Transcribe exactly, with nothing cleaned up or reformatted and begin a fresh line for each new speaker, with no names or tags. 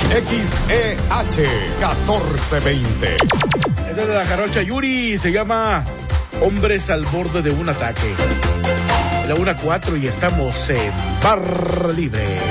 X E H catorce veinte.
Esta es de la jarocha Yuri, se llama Hombres al borde de un ataque. La una cuatro y estamos en Barra Libre.